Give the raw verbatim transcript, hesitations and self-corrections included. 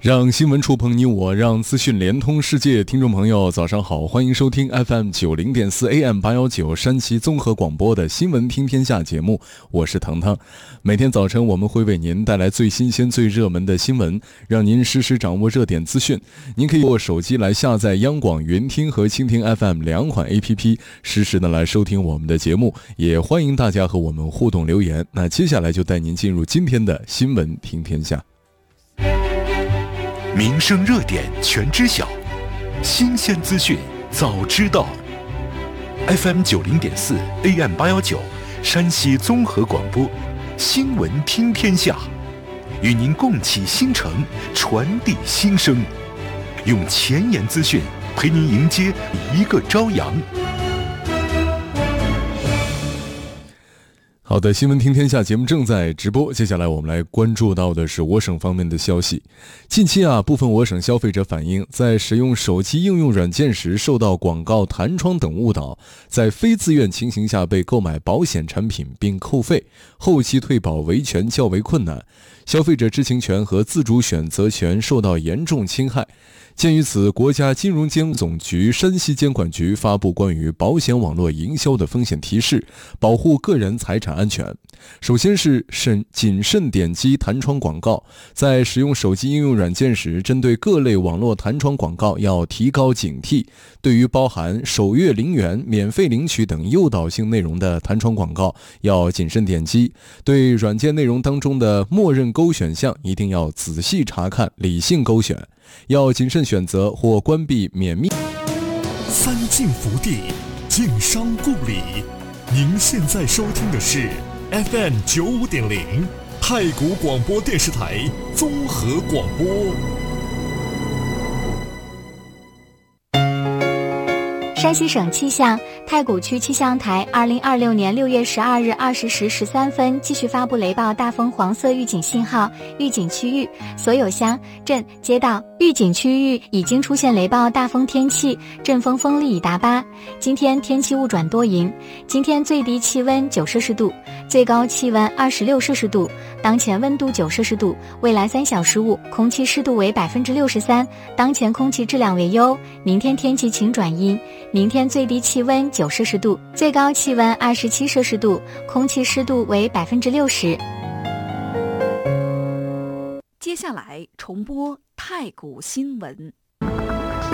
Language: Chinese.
让新闻触碰你我，让资讯连通世界。听众朋友早上好，欢迎收听 F M 九零点四 A M 八一九 山西综合广播的新闻听天下节目，我是腾腾。每天早晨我们会为您带来最新鲜最热门的新闻，让您实时掌握热点资讯。您可以用手机来下载央广云听和蜻蜓 F M 两款 A P P， 实时的来收听我们的节目，也欢迎大家和我们互动留言。那接下来就带您进入今天的新闻听天下。 民生热点全知晓，新鲜资讯早知道。F M 九零点四 A M 八一九，山西综合广播，新闻听天下，与您共启新程，传递新声，用前沿资讯陪您迎接一个朝阳。 好的，新闻听天下节目正在直播，接下来我们来关注到的是我省方面的消息。近期啊，部分我省消费者反映，在使用手机应用软件时受到广告弹窗等误导，在非自愿情形下被购买保险产品并扣费，后期退保维权较为困难，消费者知情权和自主选择权受到严重侵害。鉴于此，国家金融监总局山西监管局发布关于保险网络营销的风险提示，保护个人财产安全。首先是慎谨慎点击弹窗广告，在使用手机应用软件时，针对各类网络弹窗广告要提高警惕。对于包含首月零元、免费领取等诱导性内容的弹窗广告，要谨慎点击。对软件内容当中的默认勾选项，一定要仔细查看，理性勾选。要谨慎选择或关闭免密。 三晋福地，晋商故里。您现在收听的是 F M 九五点零太谷广播电视台综合广播。 山西省气象太谷区气象台二零二六年六月十二日二十时十三分继续发布雷暴大风黄色预警信号，预警区域所有乡镇街道预警区域已经出现雷暴大风天气，阵风风力已达八。今天天气雾转多云，今天最低气温九摄氏度，最高气温二十六摄氏度，当前温度九摄氏度，未来三小时雾，空气湿度为百分之六十三，当前空气质量为优。明天天气晴转阴，明天最低气温九摄氏度，最高气温二十七摄氏度，空气湿度为百分之六十。 接下来重播太谷新闻。